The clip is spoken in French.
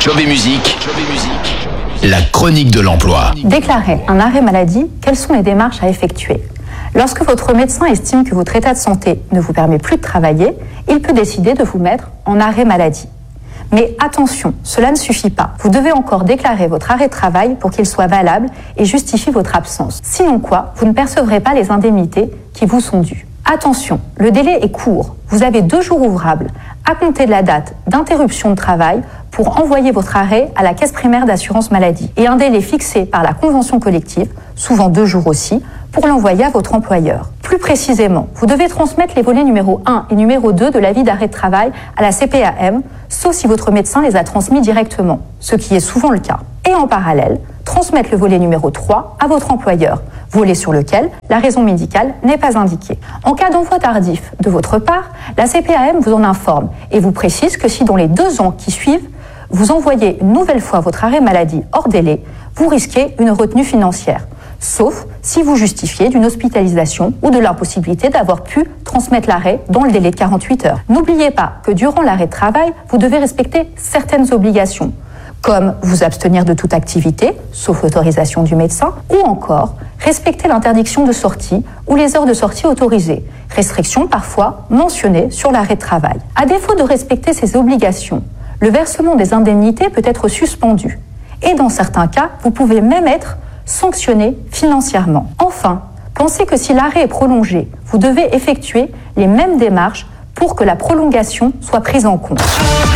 Job et musique, la chronique de l'emploi. Déclarer un arrêt maladie, quelles sont les démarches à effectuer ? Lorsque votre médecin estime que votre état de santé ne vous permet plus de travailler, il peut décider de vous mettre en arrêt maladie. Mais attention, cela ne suffit pas. Vous devez encore déclarer votre arrêt de travail pour qu'il soit valable et justifie votre absence. Sinon quoi, vous ne percevrez pas les indemnités qui vous sont dues. Attention, le délai est court. Vous avez 2 jours ouvrables à compter de la date d'interruption de travail pour envoyer votre arrêt à la caisse primaire d'assurance maladie et un délai fixé par la convention collective, souvent 2 jours aussi, pour l'envoyer à votre employeur. Plus précisément, vous devez transmettre les volets numéro 1 et numéro 2 de l'avis d'arrêt de travail à la CPAM, sauf si votre médecin les a transmis directement, ce qui est souvent le cas. Et en parallèle, transmettre le volet numéro 3 à votre employeur, volet sur lequel la raison médicale n'est pas indiquée. En cas d'envoi tardif de votre part, la CPAM vous en informe et vous précise que si dans les 2 ans qui suivent, vous envoyez une nouvelle fois votre arrêt maladie hors délai, vous risquez une retenue financière, sauf si vous justifiez d'une hospitalisation ou de l'impossibilité d'avoir pu transmettre l'arrêt dans le délai de 48 heures. N'oubliez pas que durant l'arrêt de travail, vous devez respecter certaines obligations, comme vous abstenir de toute activité, sauf autorisation du médecin, ou encore respecter l'interdiction de sortie ou les heures de sortie autorisées, restrictions parfois mentionnées sur l'arrêt de travail. À défaut de respecter ces obligations, le versement des indemnités peut être suspendu. Et dans certains cas, vous pouvez même être sanctionné financièrement. Enfin, pensez que si l'arrêt est prolongé, vous devez effectuer les mêmes démarches pour que la prolongation soit prise en compte.